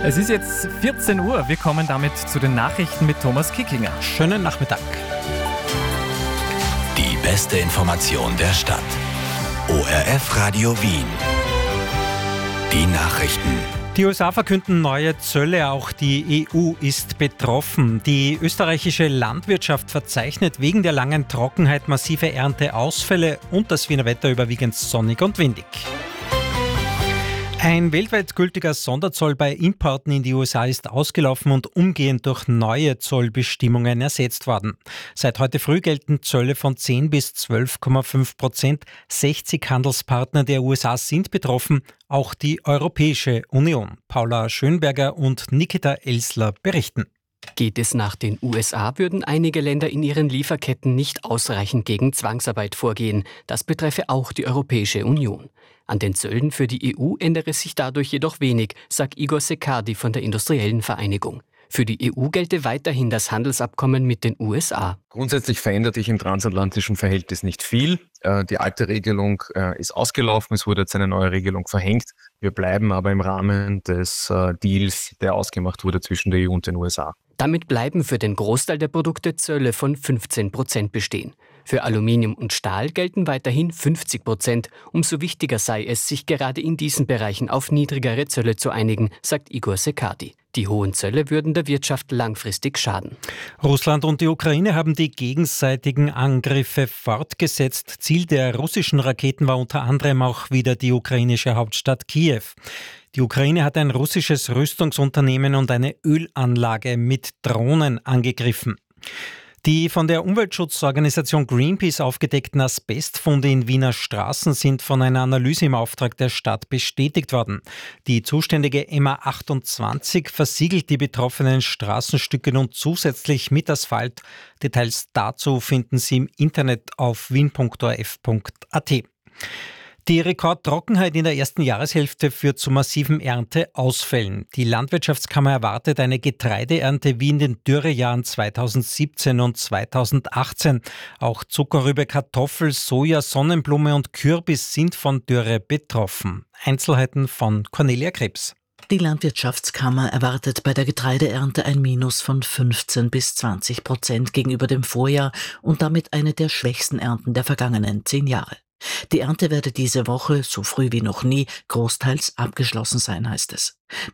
Es ist jetzt 14 Uhr. Wir kommen damit zu den Nachrichten mit Thomas Kickinger. Schönen Nachmittag. Die beste Information der Stadt. ORF Radio Wien. Die Nachrichten. Die USA verkünden neue Zölle, auch die EU ist betroffen. Die österreichische Landwirtschaft verzeichnet wegen der langen Trockenheit massive Ernteausfälle und das Wiener Wetter überwiegend sonnig und windig. Ein weltweit gültiger Sonderzoll bei Importen in die USA ist ausgelaufen und umgehend durch neue Zollbestimmungen ersetzt worden. Seit heute früh gelten Zölle von 10 bis 12,5%. 60 Handelspartner der USA sind betroffen, auch die Europäische Union. Paula Schönberger und Nikita Elsler berichten. Geht es nach den USA, würden einige Länder in ihren Lieferketten nicht ausreichend gegen Zwangsarbeit vorgehen. Das betreffe auch die Europäische Union. An den Zöllen für die EU ändere sich dadurch jedoch wenig, sagt Igor Secardi von der Industriellen Vereinigung. Für die EU gelte weiterhin das Handelsabkommen mit den USA. Grundsätzlich verändert sich im transatlantischen Verhältnis nicht viel. Die alte Regelung ist ausgelaufen, es wurde jetzt eine neue Regelung verhängt. Wir bleiben aber im Rahmen des Deals, der ausgemacht wurde zwischen der EU und den USA. Damit bleiben für den Großteil der Produkte Zölle von 15% bestehen. Für Aluminium und Stahl gelten weiterhin 50%. Umso wichtiger sei es, sich gerade in diesen Bereichen auf niedrigere Zölle zu einigen, sagt Igor Secardi. Die hohen Zölle würden der Wirtschaft langfristig schaden. Russland und die Ukraine haben die gegenseitigen Angriffe fortgesetzt. Ziel der russischen Raketen war unter anderem auch wieder die ukrainische Hauptstadt Kiew. Die Ukraine hat ein russisches Rüstungsunternehmen und eine Ölanlage mit Drohnen angegriffen. Die von der Umweltschutzorganisation Greenpeace aufgedeckten Asbestfunde in Wiener Straßen sind von einer Analyse im Auftrag der Stadt bestätigt worden. Die zuständige MA28 versiegelt die betroffenen Straßenstücke nun zusätzlich mit Asphalt. Details dazu finden Sie im Internet auf wien.orf.at. Die Rekordtrockenheit in der ersten Jahreshälfte führt zu massiven Ernteausfällen. Die Landwirtschaftskammer erwartet eine Getreideernte wie in den Dürrejahren 2017 und 2018. Auch Zuckerrübe, Kartoffel, Soja, Sonnenblume und Kürbis sind von Dürre betroffen. Einzelheiten von Cornelia Krebs. Die Landwirtschaftskammer erwartet bei der Getreideernte ein Minus von 15 bis 20% gegenüber dem Vorjahr und damit eine der schwächsten Ernten der vergangenen 10 Jahre. Die Ernte werde diese Woche, so früh wie noch nie, großteils abgeschlossen sein, heißt es.